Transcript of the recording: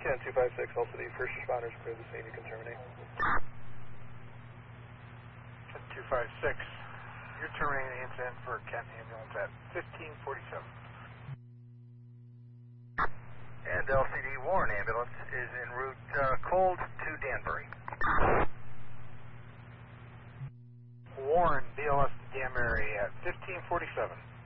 Ken 256, LCD, first responders clear the scene, you can terminate. 256, you're terminating the incident for Kent ambulance at 1547. And LCD Warren ambulance is en route cold to Danbury. Warren, BLS to Danbury at 1547.